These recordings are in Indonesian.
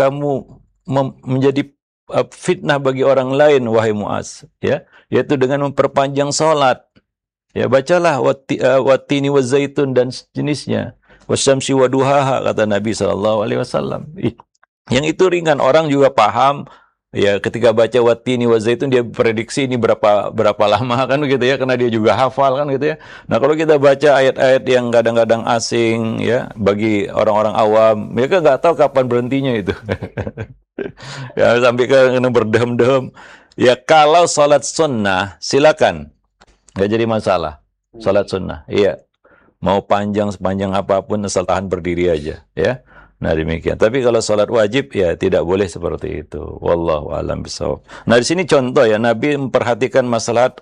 kamu menjadi fitnah bagi orang lain, wahai Muaz, ya, yaitu dengan memperpanjang salat. Ya, bacalah wattini wazaitun dan jenisnya, wasyamsi waduhaha, kata Nabi SAW. Yang itu ringan, orang juga paham. Ya, ketika baca wattini wazaitun dia prediksi ini berapa lama kan begitu ya, karena dia juga hafal kan gitu ya. Nah, kalau kita baca ayat-ayat yang kadang-kadang asing ya bagi orang-orang awam, mereka nggak tahu kapan berhentinya itu. Ya, sampai kena berdehem-dehem. Ya, kalau salat sunnah silakan, nggak jadi masalah. Salat sunnah, iya. Mau panjang sepanjang apapun asal tahan berdiri aja, ya. Nah, demikian. Tapi kalau salat wajib ya tidak boleh seperti itu. Wallahu a'lam bishawab. Nah, di sini contoh ya, Nabi memperhatikan masalah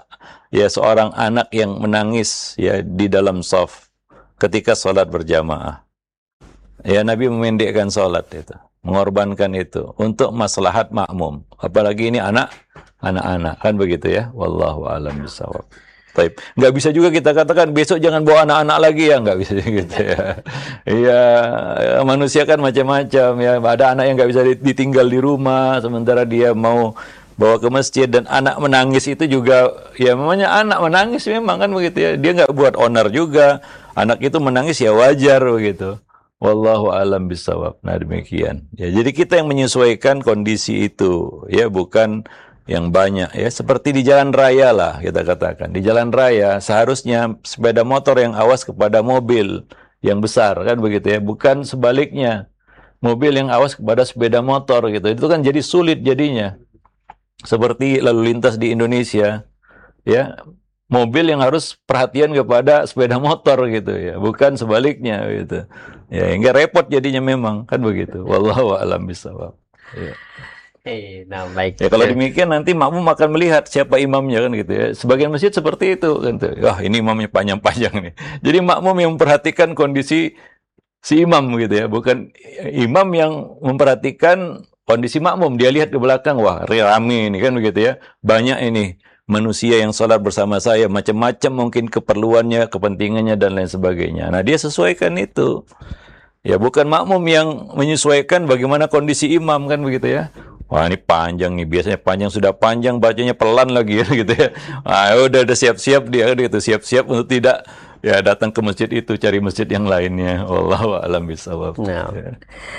seorang anak yang menangis ya di dalam shaf ketika salat berjamaah. Ya, Nabi memendekkan salat itu, mengorbankan itu untuk maslahat makmum. Apalagi ini anak-anak kan begitu ya. Wallahu a'lam bishawab. Baik. Nggak bisa juga kita katakan besok jangan bawa anak-anak lagi ya, nggak bisa gitu ya. Iya, manusia kan macam-macam ya. Ada anak yang nggak bisa ditinggal di rumah, sementara dia mau bawa ke masjid, dan anak menangis itu juga ya memangnya anak menangis memang kan begitu ya. Dia nggak buat onar juga. Anak itu menangis ya wajar begitu. Wallahu alam bisawab. Nah, demikian. Ya, jadi kita yang menyesuaikan kondisi itu ya, bukan yang banyak ya, seperti di jalan raya lah kita katakan. Di jalan raya seharusnya sepeda motor yang awas kepada mobil yang besar kan begitu ya, bukan sebaliknya. Mobil yang awas kepada sepeda motor gitu. Itu kan jadi sulit jadinya. Seperti lalu lintas di Indonesia ya. Mobil yang harus perhatian kepada sepeda motor gitu ya, bukan sebaliknya gitu. Ya, hingga repot jadinya memang kan begitu. Wallahu a'lam bishawab. Ya. Nah, baik. Ya, kalau demikian nanti makmum akan melihat siapa imamnya kan gitu ya. Sebagian masjid seperti itu kan. Wah, ini imamnya panjang-panjang nih. Jadi makmum yang memperhatikan kondisi si imam gitu ya, bukan imam yang memperhatikan kondisi makmum. Dia lihat ke belakang, wah, rame ini kan begitu ya. Banyak ini manusia yang sholat bersama saya, macam-macam mungkin keperluannya, kepentingannya dan lain sebagainya. Nah, dia sesuaikan itu. Ya, bukan makmum yang menyesuaikan bagaimana kondisi imam kan begitu ya. Wah, ini panjang nih, biasanya panjang, sudah panjang bacanya pelan lagi ya gitu ya. Ah, udah siap-siap dia gitu, siap-siap untuk tidak ya datang ke masjid itu, cari masjid yang lainnya. Wallahu a'lam bishawab. Nah, Ya.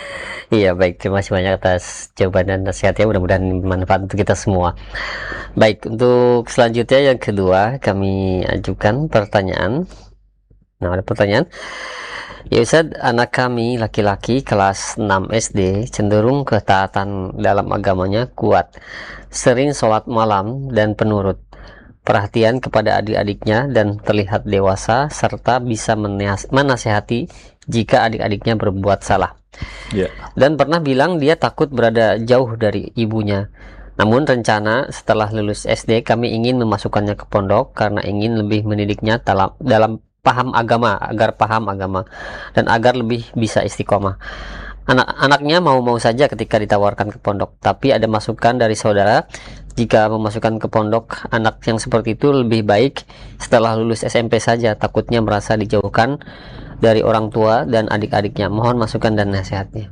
iya, baik. Terima kasih banyak atas jawaban dan nasihatnya. Mudah-mudahan bermanfaat untuk kita semua. Baik, untuk selanjutnya yang kedua kami ajukan pertanyaan. Nah, ada pertanyaan. Ya Ustaz, anak kami laki-laki kelas 6 SD cenderung ketaatan dalam agamanya kuat, sering sholat malam dan penurut, perhatian kepada adik-adiknya dan terlihat dewasa, serta bisa menasihati jika adik-adiknya berbuat salah. Ya. Dan pernah bilang dia takut berada jauh dari ibunya. Namun rencana setelah lulus SD kami ingin memasukkannya ke pondok karena ingin lebih mendidiknya dalam paham agama, agar paham agama dan agar lebih bisa istiqomah. Anak-anaknya mau-mau saja ketika ditawarkan ke pondok, tapi ada masukan dari saudara jika memasukkan ke pondok anak yang seperti itu lebih baik setelah lulus SMP saja, takutnya merasa dijauhkan dari orang tua dan adik-adiknya. Mohon masukan dan nasihatnya.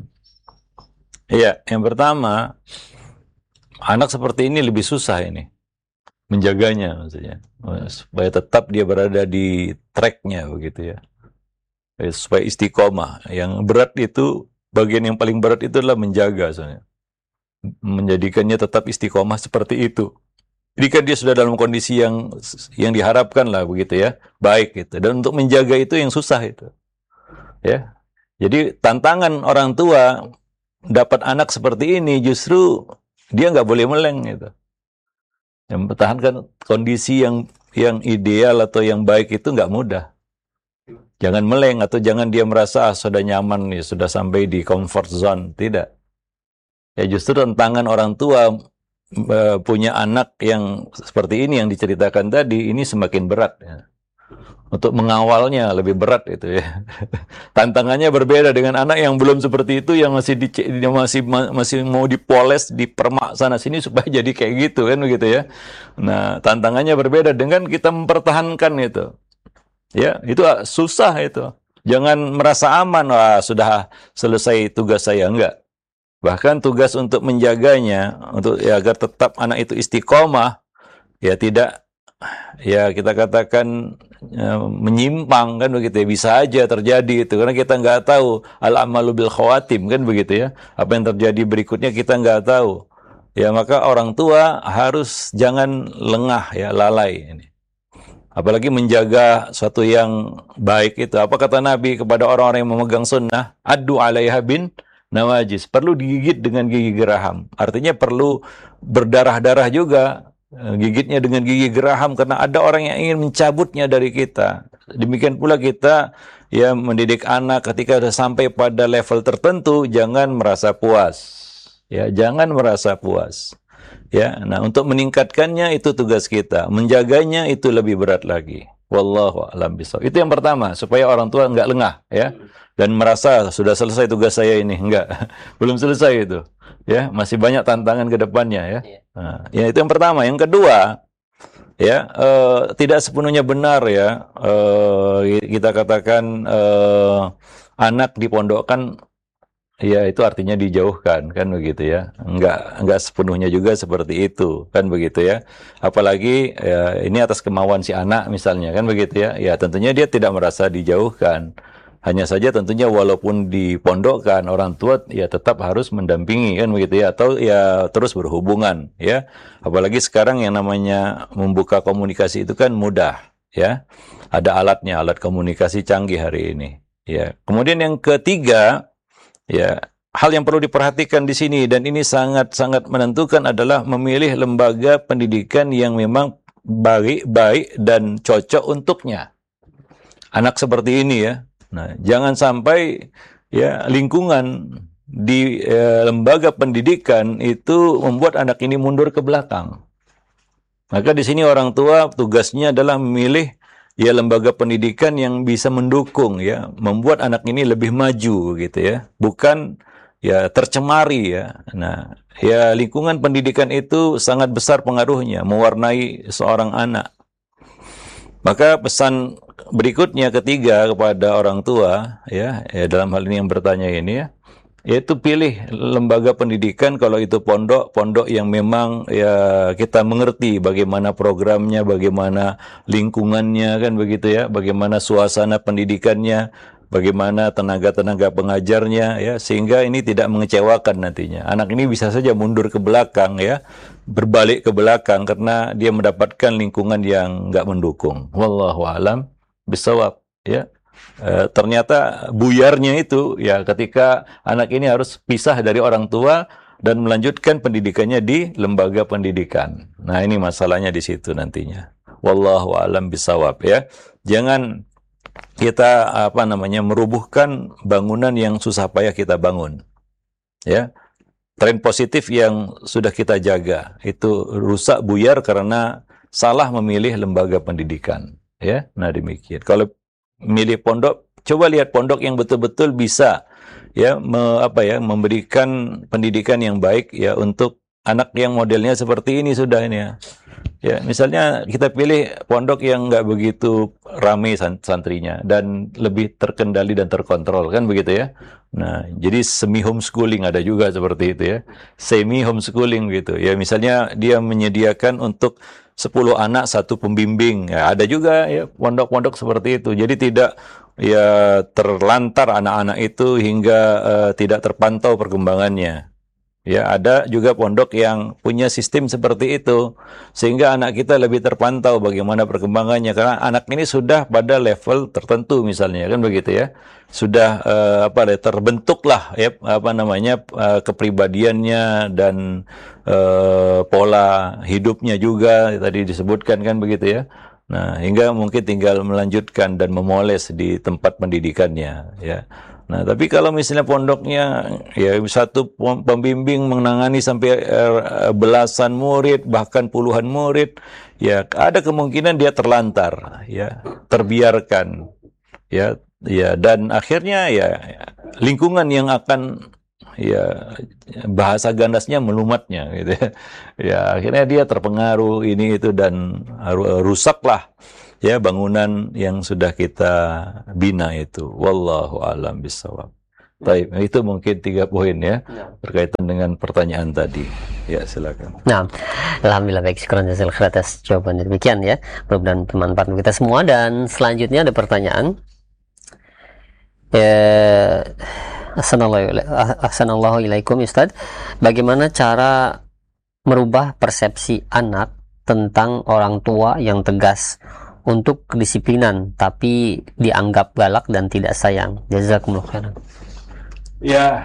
Iya, yang pertama, anak seperti ini lebih susah ini menjaganya maksudnya, supaya tetap dia berada di tracknya begitu ya, supaya istiqomah. Yang berat itu, bagian yang paling berat itu adalah menjaga, soalnya menjadikannya tetap istiqomah seperti itu. Jadi kan dia sudah dalam kondisi yang diharapkan lah begitu ya, baik gitu. Dan untuk menjaga itu yang susah itu, ya. Jadi tantangan orang tua dapat anak seperti ini, justru dia nggak boleh meleng gitu. Yang mempertahankan kondisi yang ideal atau yang baik itu nggak mudah. Jangan meleng atau jangan dia merasa sudah nyaman nih, sudah sampai di comfort zone. Tidak. Ya, justru tantangan orang tua punya anak yang seperti ini yang diceritakan tadi, ini semakin berat ya. Untuk mengawalnya lebih berat itu ya. Tantangannya berbeda dengan anak yang belum seperti itu, yang masih mau dipoles, dipermak sana sini supaya jadi kayak gitu kan begitu ya. Nah, tantangannya berbeda dengan kita mempertahankan itu. Ya, itu susah itu. Jangan merasa aman, wah sudah selesai tugas saya, enggak. Bahkan tugas untuk menjaganya, untuk ya agar tetap anak itu istiqomah, ya tidak, ya kita katakan menyimpang kan begitu ya, bisa aja terjadi itu karena kita nggak tahu, al amalu bil khawatim kan begitu ya, apa yang terjadi berikutnya kita nggak tahu ya. Maka orang tua harus jangan lengah ya, lalai ini, apalagi menjaga suatu yang baik itu. Apa kata Nabi kepada orang-orang yang memegang sunnah? Addu alaiha bin nawajis, perlu digigit dengan gigi geraham, artinya perlu berdarah-darah juga. Gigitnya dengan gigi geraham karena ada orang yang ingin mencabutnya dari kita. Demikian pula kita ya mendidik anak ketika sudah sampai pada level tertentu, jangan merasa puas. Ya, jangan merasa puas. Ya, nah untuk meningkatkannya itu tugas kita, menjaganya itu lebih berat lagi. Wallahu a'lam bishawab. Itu yang pertama, supaya orang tua nggak lengah ya dan merasa sudah selesai tugas saya ini. Enggak, belum selesai itu. Ya, masih banyak tantangan ke depannya ya. Nah, ya itu yang pertama. Yang kedua, ya tidak sepenuhnya benar ya kita katakan anak dipondokkan ya itu artinya dijauhkan kan begitu ya. Enggak sepenuhnya juga seperti itu kan begitu ya. Apalagi ya, ini atas kemauan si anak misalnya kan begitu ya. Ya tentunya dia tidak merasa dijauhkan. Hanya saja tentunya walaupun dipondokkan, orang tua ya tetap harus mendampingi kan begitu ya, atau ya terus berhubungan ya. Apalagi sekarang yang namanya membuka komunikasi itu kan mudah ya. Ada alatnya, alat komunikasi canggih hari ini ya. Kemudian yang ketiga, ya, hal yang perlu diperhatikan di sini dan ini sangat-sangat menentukan adalah memilih lembaga pendidikan yang memang baik dan cocok untuknya. Anak seperti ini ya. Nah, jangan sampai ya lingkungan di lembaga pendidikan itu membuat anak ini mundur ke belakang. Maka di sini orang tua tugasnya adalah memilih ya lembaga pendidikan yang bisa mendukung ya, membuat anak ini lebih maju gitu ya, bukan ya tercemari ya. Nah, ya lingkungan pendidikan itu sangat besar pengaruhnya mewarnai seorang anak. Maka pesan berikutnya ketiga kepada orang tua ya dalam hal ini yang bertanya ini ya, yaitu pilih lembaga pendidikan kalau itu pondok yang memang ya kita mengerti bagaimana programnya, bagaimana lingkungannya kan begitu ya, bagaimana suasana pendidikannya, bagaimana tenaga-tenaga pengajarnya ya, sehingga ini tidak mengecewakan nantinya. Anak ini bisa saja mundur ke belakang ya, berbalik ke belakang karena dia mendapatkan lingkungan yang nggak mendukung. Wallahu alam bisawab ya. Ternyata buyarnya itu ya ketika anak ini harus pisah dari orang tua dan melanjutkan pendidikannya di lembaga pendidikan. Nah, ini masalahnya di situ nantinya. Wallahu alam bisawab ya. Jangan kita merubuhkan bangunan yang susah payah kita bangun. Ya. Tren positif yang sudah kita jaga itu rusak buyar karena salah memilih lembaga pendidikan, ya. Nah, demikian. Kalau milih pondok, coba lihat pondok yang betul-betul bisa ya memberikan pendidikan yang baik ya untuk anak yang modelnya seperti ini sudah ini ya. Ya, misalnya kita pilih pondok yang nggak begitu ramai santrinya dan lebih terkendali dan terkontrol kan begitu ya. Nah, jadi semi homeschooling ada juga seperti itu ya. Semi homeschooling gitu. Ya, misalnya dia menyediakan untuk 10 anak satu pembimbing. Ya, ada juga ya pondok-pondok seperti itu. Jadi tidak ya terlantar anak-anak itu hingga tidak terpantau perkembangannya. Ya, ada juga pondok yang punya sistem seperti itu sehingga anak kita lebih terpantau bagaimana perkembangannya karena anak ini sudah pada level tertentu misalnya kan begitu ya. Sudah terbentuklah ya kepribadiannya dan pola hidupnya juga tadi disebutkan kan begitu ya. Nah, hingga mungkin tinggal melanjutkan dan memoles di tempat pendidikannya ya. Nah, tapi kalau misalnya pondoknya ya satu pembimbing menangani sampai belasan murid bahkan puluhan murid, ya ada kemungkinan dia terlantar, ya terbiarkan, ya dan akhirnya ya lingkungan yang akan ya bahasa gandasnya melumatnya gitu ya. Ya akhirnya dia terpengaruh ini itu dan rusaklah ya bangunan yang sudah kita bina itu. Wallahu alam bisawab. Baik, itu mungkin 3 poin ya, berkaitan dengan pertanyaan tadi. Ya, silakan. Nah, alhamdulillah, baik, syukuran jazakallahu khair atas jawabannya. Demikian ya, mudah-mudahan bermanfaat untuk kita semua. Dan selanjutnya ada pertanyaan. Assalamualaikum ilaikum Ustadz, bagaimana cara merubah persepsi anak tentang orang tua yang tegas untuk kedisiplinan tapi dianggap galak dan tidak sayang? Jazakumullah khairan. Ya,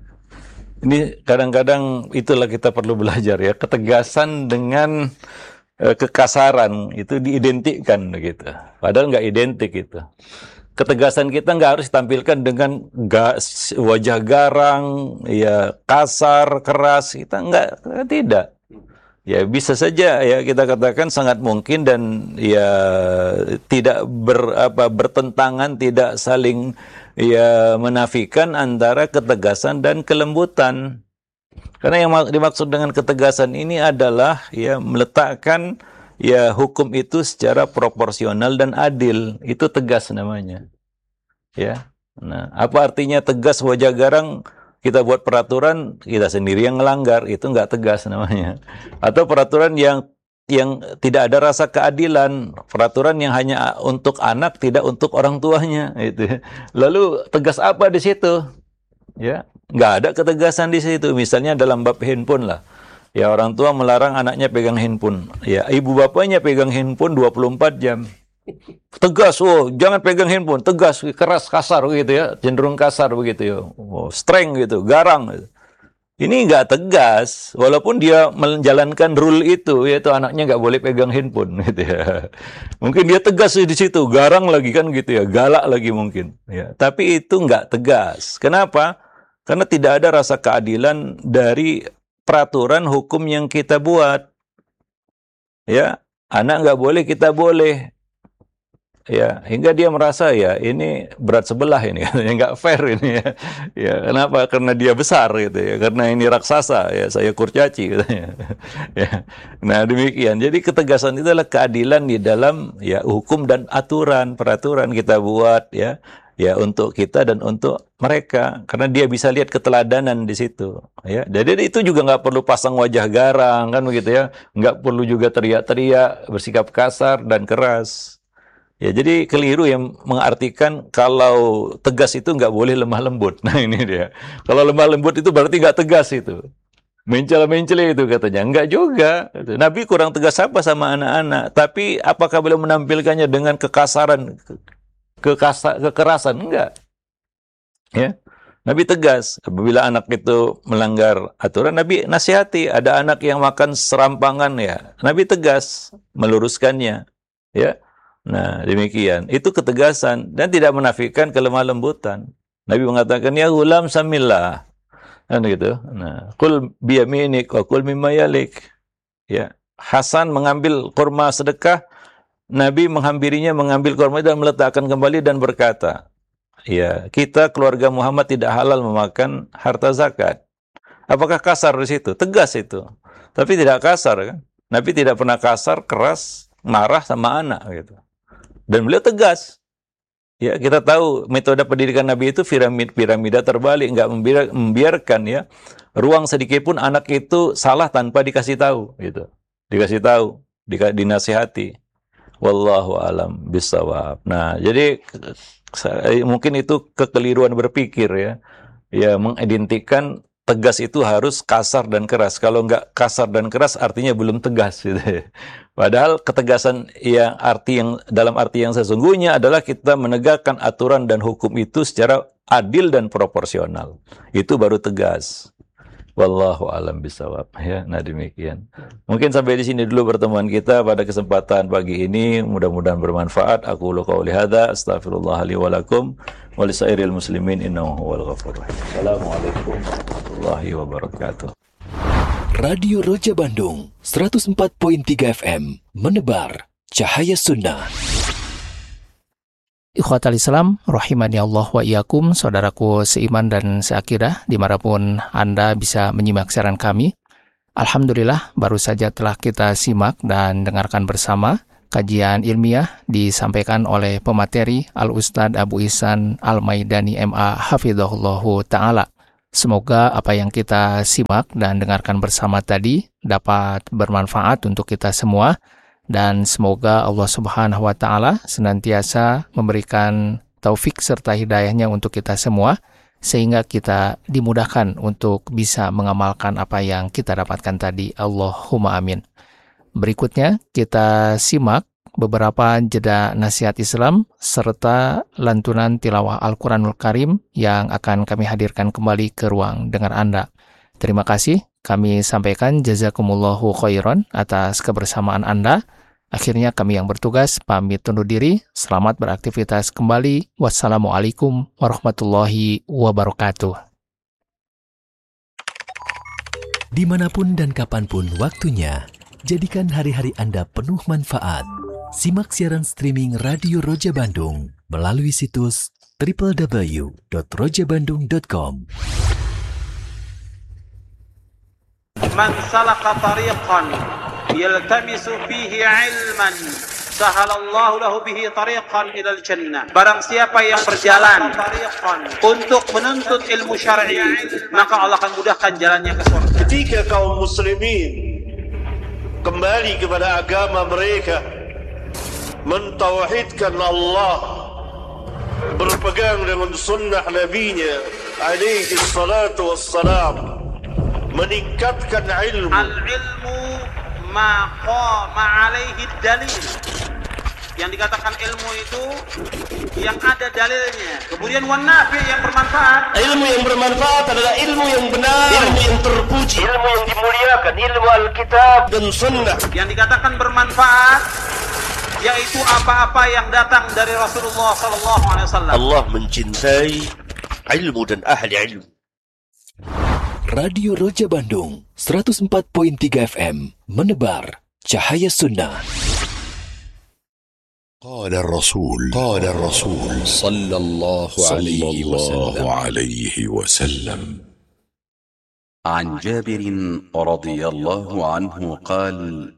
ini kadang-kadang itulah kita perlu belajar ya, ketegasan dengan kekasaran itu diidentikan gitu. Padahal nggak identik itu. Ketegasan kita nggak harus ditampilkan dengan wajah garang, ya kasar, keras. Kita tidak. Ya bisa saja ya kita katakan sangat mungkin dan ya tidak bertentangan, tidak saling ya menafikan antara ketegasan dan kelembutan. Karena yang dimaksud dengan ketegasan ini adalah ya meletakkan ya hukum itu secara proporsional dan adil. Itu tegas namanya. Ya. Nah, apa artinya tegas wajah garang? Kita buat peraturan, kita sendiri yang ngelanggar, itu nggak tegas namanya. Atau peraturan yang tidak ada rasa keadilan, peraturan yang hanya untuk anak, tidak untuk orang tuanya. Itu. Lalu tegas apa di situ? Ya, nggak ada ketegasan di situ. Misalnya dalam bab handphone lah. Ya, orang tua melarang anaknya pegang handphone. Ya, ibu bapaknya pegang handphone 24 jam. Tegas, jangan pegang handphone, tegas, keras, kasar begitu ya, cenderung kasar begitu ya, strength gitu, garang gitu. Ini nggak tegas, walaupun dia menjalankan rule itu, yaitu anaknya nggak boleh pegang handphone gitu ya. Mungkin dia tegas di situ, garang lagi kan gitu ya, galak lagi mungkin. Ya, tapi itu nggak tegas. Kenapa? Karena tidak ada rasa keadilan dari peraturan hukum yang kita buat. Ya, anak nggak boleh, kita boleh. Ya, hingga dia merasa ya ini berat sebelah ini, nggak fair ini ya. Ya, kenapa? Karena dia besar gitu ya, karena ini raksasa ya, saya kurcaci katanya. Ya. Nah, demikian. Jadi ketegasan itu adalah keadilan di dalam ya hukum dan aturan, peraturan kita buat ya. Ya untuk kita dan untuk mereka, karena dia bisa lihat keteladanan di situ ya. Jadi itu juga nggak perlu pasang wajah garang kan begitu ya, nggak perlu juga teriak-teriak, bersikap kasar dan keras. Ya, jadi keliru yang mengartikan kalau tegas itu nggak boleh lemah lembut. Nah, ini dia. Kalau lemah lembut itu berarti nggak tegas itu. Mencela-mencela itu katanya. Enggak juga. Nabi kurang tegas apa sama anak-anak. Tapi apakah beliau menampilkannya dengan kekasaran, kekerasan? Enggak. Ya. Nabi tegas. Apabila anak itu melanggar aturan, Nabi nasihati. Ada anak yang makan serampangan ya. Nabi tegas meluruskannya. Ya. Nah, demikian. Itu ketegasan dan tidak menafikan kelemah lembutan. Nabi mengatakan, ya gulam samillah. Kan gitu. Nah, qul biyaminik wa qul mimma yalik. Ya. Hasan mengambil kurma sedekah, Nabi menghampirinya, mengambil kurma dan meletakkan kembali dan berkata, ya, kita keluarga Muhammad tidak halal memakan harta zakat. Apakah kasar di situ? Tegas itu. Tapi tidak kasar kan? Nabi tidak pernah kasar, keras, marah sama anak gitu. Dan beliau tegas. Ya, kita tahu metode pendidikan Nabi itu piramida terbalik, nggak membiarkan ya ruang sedikit pun anak itu salah tanpa dikasih tahu gitu. Dikasih tahu, dinasihati. Wallahu alam bisawab. Nah, jadi mungkin itu kekeliruan berpikir ya. Ya, mengidentikan tegas itu harus kasar dan keras. Kalau nggak kasar dan keras artinya belum tegas gitu. Padahal ketegasan yang dalam arti yang sesungguhnya adalah kita menegakkan aturan dan hukum itu secara adil dan proporsional. Itu baru tegas. Wallahu alam bisawab ya. Nah, demikian. Mungkin sampai di sini dulu pertemuan kita pada kesempatan pagi ini. Mudah-mudahan bermanfaat. Aku qouli hadza, astaghfirullah li wa lakum wa lisairil muslimin innahu huwal ghafurur rahim. Assalamualaikum warahmatullahi wabarakatuh. Radio Roja Bandung 104.3 FM menebar cahaya sunnah. Ikhwatal Islam, rahimani Allah wa iyyakum, saudaraku seiman dan seakidah, dimanapun Anda bisa menyimak siaran kami. Alhamdulillah, baru saja telah kita simak dan dengarkan bersama Kajian ilmiah disampaikan oleh pemateri Al-Ustadz Abu Ihsan Al-Maidani MA Hafidhahullahu Ta'ala. Semoga apa yang kita simak dan dengarkan bersama tadi dapat bermanfaat untuk kita semua, dan semoga Allah Subhanahu wa Ta'ala senantiasa memberikan taufik serta hidayahnya untuk kita semua, sehingga kita dimudahkan untuk bisa mengamalkan apa yang kita dapatkan tadi. Allahumma amin. Berikutnya kita simak beberapa jeda nasihat Islam serta lantunan tilawah Al-Quranul Karim yang akan kami hadirkan kembali ke ruang dengar Anda. Terima kasih, kami sampaikan jazakumullahu khairan atas kebersamaan Anda. Akhirnya kami yang bertugas pamit undur diri. Selamat beraktivitas kembali. Wassalamualaikum warahmatullahi wabarakatuh. Dimanapun dan kapanpun waktunya, jadikan hari-hari Anda penuh manfaat. Simak siaran streaming Radio Roja Bandung melalui situs www.rojabandung.com. Man salaka tariqan yaltamisu fihi ilman sahalallahu lahu bihi tariqan ilal jannah. Barang siapa yang berjalan untuk menuntut ilmu syar'i, maka Allah akan mudahkan jalannya ke surga. Ketika kaum muslimin kembali kepada agama mereka, mentauhidkan Allah, berpegang dengan sunnah Nabi-Nya alaihi salatu wassalam, meningkatkan ilmu. Al-ilmu ma qama alaihi dalil. Yang dikatakan ilmu itu yang ada dalilnya. Kemudian wan nafi, yang bermanfaat. Ilmu yang bermanfaat adalah ilmu yang benar, ilmu yang terpuji, ilmu yang dimuliakan, ilmu Alkitab dan sunnah. Yang dikatakan bermanfaat yaitu apa-apa yang datang dari Rasulullah SAW. Allah mencintai ilmu dan ahli ilmu. Radio Roja Bandung 104.3 FM menebar cahaya sunnah. قال الرسول صلى الله عليه وسلم عن جابر رضي الله عنه قال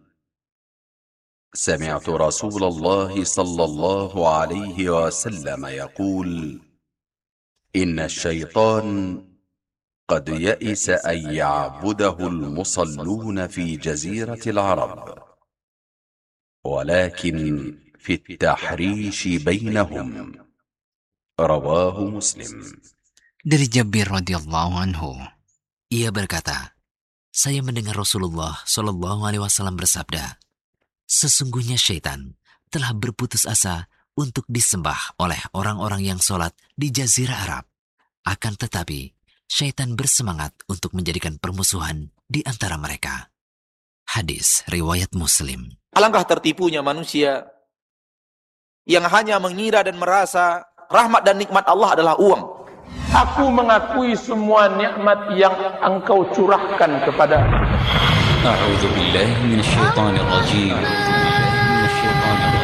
سمعت رسول الله صلى الله عليه وسلم يقول إن الشيطان قد يئس أن يعبده المصلون في جزيرة العرب ولكن في التحريش بينهم. رواه مسلم. Dari Jabir radhiyallahu anhu, ia berkata, saya mendengar Rasulullah Shallallahu Alaihi Wasallam bersabda, sesungguhnya syaitan telah berputus asa untuk disembah oleh orang-orang yang sholat di Jazirah Arab. Akan tetapi, syaitan bersemangat untuk menjadikan permusuhan di antara mereka. Hadis riwayat Muslim. Alangkah tertipunya manusia yang hanya mengira dan merasa rahmat dan nikmat Allah adalah uang. Aku mengakui semua nikmat yang engkau curahkan kepada aku. A'udzu billahi minasyaitonir rajim.